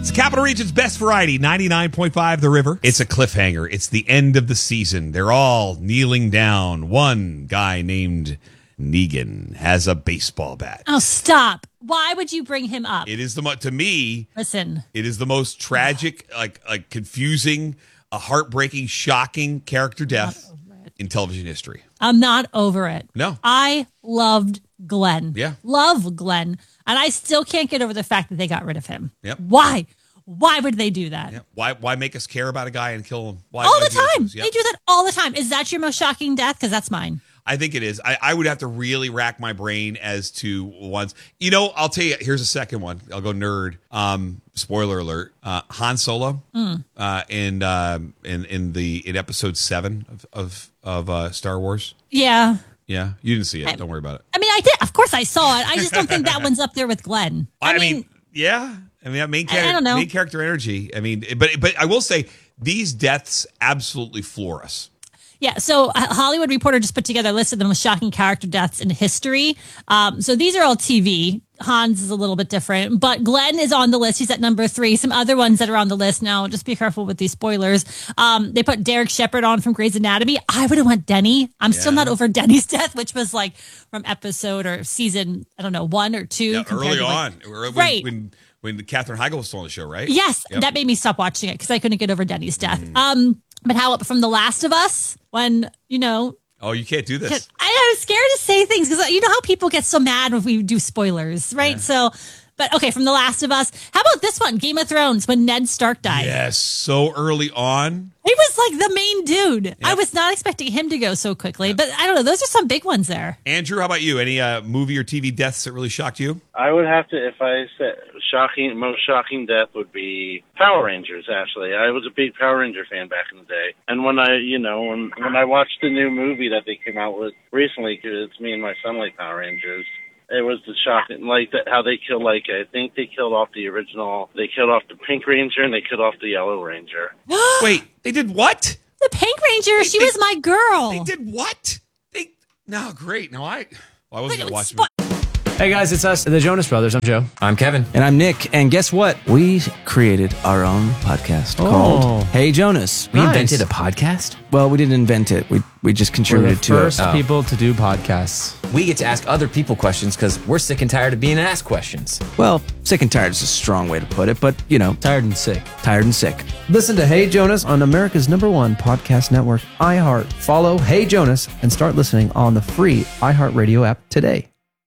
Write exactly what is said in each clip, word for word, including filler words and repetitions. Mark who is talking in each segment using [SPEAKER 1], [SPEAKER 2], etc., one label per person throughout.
[SPEAKER 1] It's the Capital Region's best variety, ninety-nine point five The River. It's a cliffhanger. It's the end of the season. They're all kneeling down. One guy named Negan has a baseball bat.
[SPEAKER 2] Oh, stop. Why would you bring him up?
[SPEAKER 1] It is the mo- to me,
[SPEAKER 2] Listen.
[SPEAKER 1] It is the most tragic, like like confusing, a heartbreaking, shocking character death in television history.
[SPEAKER 2] I'm not over it.
[SPEAKER 1] No.
[SPEAKER 2] I loved Glenn.
[SPEAKER 1] Yeah.
[SPEAKER 2] Love Glenn. And I still can't get over the fact that they got rid of him.
[SPEAKER 1] Yep.
[SPEAKER 2] Why? Why would they do that?
[SPEAKER 1] Yeah. Why Why make us care about a guy and kill him? Why,
[SPEAKER 2] all
[SPEAKER 1] why
[SPEAKER 2] the
[SPEAKER 1] do that to
[SPEAKER 2] time.
[SPEAKER 1] us? Yep.
[SPEAKER 2] They do that all the time. Is that your most shocking death? Because that's mine.
[SPEAKER 1] I think it is. I, I would have to really rack my brain as to ones. You know, I'll tell you, here's a second one. I'll go nerd. Um, spoiler alert. Uh, Han Solo
[SPEAKER 2] Mm.
[SPEAKER 1] uh, in, um, in in the in episode seven of of, of uh, Star Wars.
[SPEAKER 2] Yeah.
[SPEAKER 1] Yeah, you didn't see it.
[SPEAKER 2] I,
[SPEAKER 1] Don't worry about it.
[SPEAKER 2] I mean, I did. Of course I saw it. I just don't think that one's up there with Glenn. I,
[SPEAKER 1] I
[SPEAKER 2] mean,
[SPEAKER 1] mean, yeah. I mean, that main, char-
[SPEAKER 2] I, I don't know.
[SPEAKER 1] main character energy. I mean, but but I will say these deaths absolutely floor us.
[SPEAKER 2] Yeah, so uh, Hollywood Reporter just put together a list of the most shocking character deaths in history. Um, so these are all T V. Hans is a little bit different, but Glenn is on the list. He's at number three. Some other ones that are on the list now, just be careful with these spoilers. Um, they put Derek Shepherd on from Grey's Anatomy. I would have went Denny. I'm yeah. still not over Denny's death, which was like from episode or season, I don't know, one or two.
[SPEAKER 1] Yeah, early
[SPEAKER 2] to
[SPEAKER 1] on.
[SPEAKER 2] Like,
[SPEAKER 1] when,
[SPEAKER 2] right.
[SPEAKER 1] When, when Katherine Heigl was still on the show, right?
[SPEAKER 2] Yes,
[SPEAKER 1] yep.
[SPEAKER 2] That made me stop watching it because I couldn't get over Denny's death.
[SPEAKER 1] Mm.
[SPEAKER 2] Um, but how from The Last of Us, when, you know,
[SPEAKER 1] oh, you can't do this.
[SPEAKER 2] I, I'm scared to say things because you know how people get so mad if we do spoilers, right? Yeah. So, but okay, from The Last of Us. How about this one, Game of Thrones, when Ned Stark died?
[SPEAKER 1] Yes, so early on.
[SPEAKER 2] He was like the main dude.
[SPEAKER 1] Yep.
[SPEAKER 2] I was not expecting him to go so quickly, yep. but I don't know. Those are some big ones there.
[SPEAKER 1] Andrew, how about you? Any uh, movie or T V deaths that really shocked you?
[SPEAKER 3] I would have to, if I said shocking, most shocking death would be Power Rangers, actually. I was a big Power Ranger fan back in the day. And when I, you know, when, when I watched the new movie that they came out with recently, because it's me and my son like Power Rangers, it was the shocking, like that, how they killed, like, I think they killed off the original, they killed off the Pink Ranger and they killed off the Yellow Ranger.
[SPEAKER 1] Wait, they did what?
[SPEAKER 2] The Pink Ranger,
[SPEAKER 1] they,
[SPEAKER 2] she
[SPEAKER 1] they,
[SPEAKER 2] was my girl.
[SPEAKER 1] They did what? They, no, great. No, I, well, I wasn't going to watch
[SPEAKER 2] spo-
[SPEAKER 4] Hey guys, it's us, the Jonas Brothers. I'm Joe.
[SPEAKER 5] I'm Kevin.
[SPEAKER 6] And I'm Nick. And guess what? We created our own podcast
[SPEAKER 4] oh.
[SPEAKER 6] called Hey Jonas.
[SPEAKER 5] We
[SPEAKER 4] nice.
[SPEAKER 5] invented a podcast?
[SPEAKER 6] Well, we didn't invent it. We we just contributed
[SPEAKER 4] we're the
[SPEAKER 6] to
[SPEAKER 4] first
[SPEAKER 6] it.
[SPEAKER 4] First people oh. to do podcasts.
[SPEAKER 5] We get to ask other people questions because we're sick and tired of being asked questions.
[SPEAKER 6] Well, sick and tired is a strong way to put it, but, you know.
[SPEAKER 4] Tired and sick.
[SPEAKER 6] Tired and sick.
[SPEAKER 4] Listen to Hey Jonas on America's number one podcast network, iHeart. Follow Hey Jonas and start listening on the free iHeartRadio app today.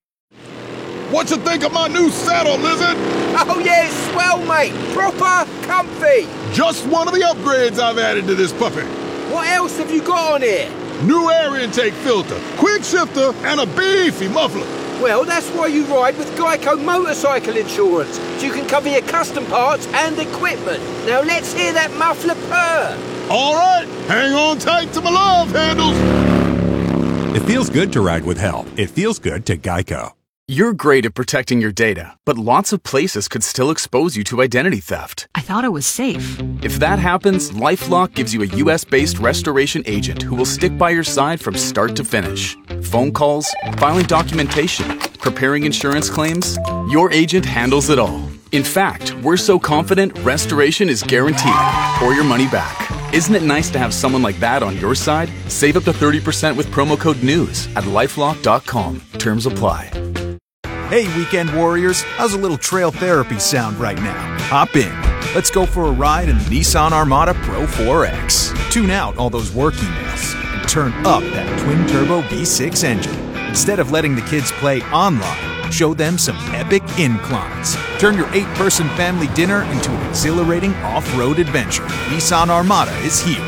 [SPEAKER 7] What you think of my new saddle, Lizard?
[SPEAKER 8] Oh, yeah, it's swell, mate. Proper comfy.
[SPEAKER 7] Just one of the upgrades I've added to this puppy.
[SPEAKER 8] What else have you got on here?
[SPEAKER 7] New air intake filter, quick shifter, and a beefy muffler.
[SPEAKER 8] Well, that's why you ride with Geico Motorcycle Insurance, so you can cover your custom parts and equipment. Now let's hear that muffler purr.
[SPEAKER 7] All right, hang on tight to my love handles.
[SPEAKER 9] It feels good to ride with help. It feels good to Geico.
[SPEAKER 10] You're great at protecting your data, but lots of places could still expose you to identity theft.
[SPEAKER 11] I thought it was safe.
[SPEAKER 10] If that happens, LifeLock gives you a U S-based restoration agent who will stick by your side from start to finish. Phone calls, filing documentation, preparing insurance claims, your agent handles it all. In fact, we're so confident restoration is guaranteed, or your money back. Isn't it nice to have someone like that on your side? Save up to thirty percent with promo code NEWS at lifelock dot com. Terms apply.
[SPEAKER 12] Hey, weekend warriors, how's a little trail therapy sound right now? Hop in. Let's go for a ride in the Nissan Armada Pro four X. Tune out all those work emails and turn up that twin-turbo V six engine. Instead of letting the kids play online, show them some epic inclines. Turn your eight-person family dinner into an exhilarating off-road adventure. Nissan Armada is here.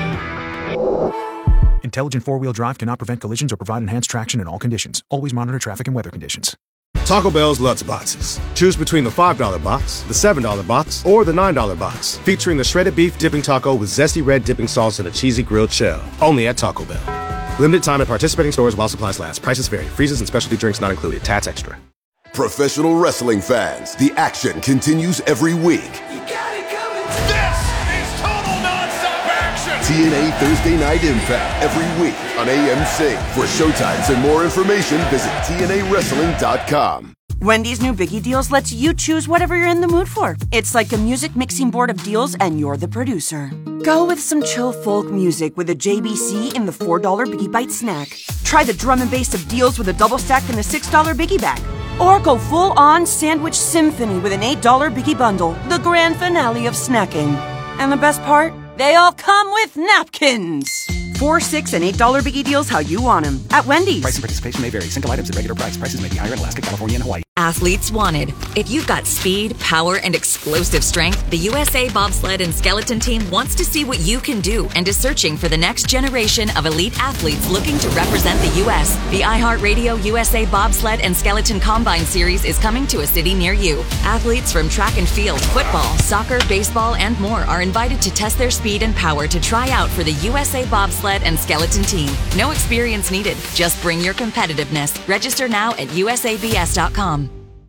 [SPEAKER 12] Intelligent four-wheel drive cannot prevent collisions or provide enhanced traction in all conditions. Always monitor traffic and weather conditions.
[SPEAKER 13] Taco Bell's Lutz Boxes. Choose between the five dollar box, the seven dollar box, or the nine dollar box, featuring the shredded beef dipping taco with zesty red dipping sauce and a cheesy grilled shell. Only at Taco Bell. Limited time at participating stores while supplies last. Prices vary. Freezes and specialty drinks not included. Tats extra.
[SPEAKER 14] Professional wrestling fans, the action continues every week.
[SPEAKER 15] You got it coming. This is total nonstop action.
[SPEAKER 14] T N A Thursday Night Impact every week on A M C. For showtimes and more information, visit T N A wrestling dot com.
[SPEAKER 11] Wendy's new Biggie Deals lets you choose whatever you're in the mood for. It's like a music mixing board of deals, and you're the producer. Go with some chill folk music with a J B C in the four dollar Biggie Bite snack. Try the drum and bass of deals with a double stack in the six dollar Biggie Bag. Or go full-on sandwich symphony with an eight dollar Biggie Bundle, the grand finale of snacking. And the best part? They all come with napkins. Four, six, and eight dollar Biggie Deals how you want them at Wendy's.
[SPEAKER 16] Price and participation may vary. Single items at regular price. Prices may be higher in Alaska, California, and Hawaii.
[SPEAKER 17] Athletes wanted. If you've got speed, power, and explosive strength, the U S A Bobsled and Skeleton Team wants to see what you can do and is searching for the next generation of elite athletes looking to represent the U S. The iHeartRadio U S A Bobsled and Skeleton Combine Series is coming to a city near you. Athletes from track and field, football, soccer, baseball, and more are invited to test their speed and power to try out for the U S A Bobsled and Skeleton Team. No experience needed. Just bring your competitiveness. Register now at U S A B S dot com.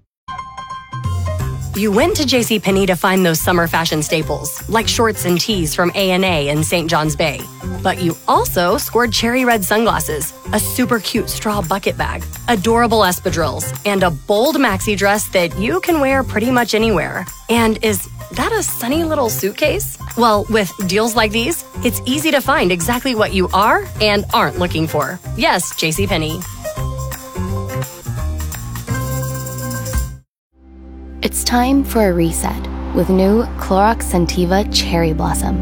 [SPEAKER 18] You went to JCPenney to find those summer fashion staples, like shorts and tees from A and A in Saint John's Bay. But you also scored cherry red sunglasses, a super cute straw bucket bag, adorable espadrilles, and a bold maxi dress that you can wear pretty much anywhere. And is that a sunny little suitcase? Well, with deals like these, it's easy to find exactly what you are and aren't looking for. Yes, JCPenney.
[SPEAKER 19] It's time for a reset with new Clorox Scentiva Cherry Blossom.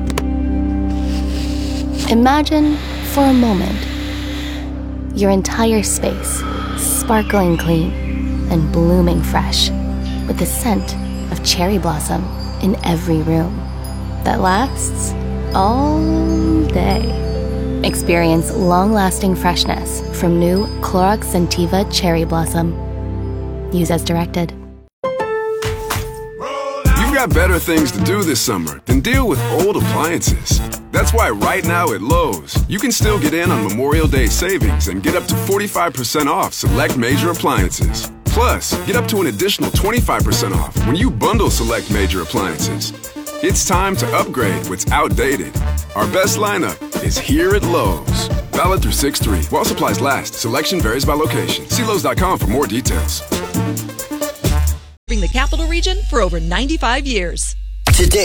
[SPEAKER 19] Imagine, for a moment, your entire space sparkling clean and blooming fresh with the scent of cherry blossom in every room that lasts all day. Experience long-lasting freshness from new Clorox Scentiva Cherry Blossom. Use as directed.
[SPEAKER 20] You've got better things to do this summer than deal with old appliances. That's why right now at Lowe's, you can still get in on Memorial Day savings and get up to forty-five percent off select major appliances. Plus, get up to an additional twenty-five percent off when you bundle select major appliances. It's time to upgrade what's outdated. Our best lineup is here at Lowe's. Valid through six three. While supplies last, selection varies by location. See Lowe's dot com for more details.
[SPEAKER 21] The capital region for over ninety-five years.
[SPEAKER 22] Today.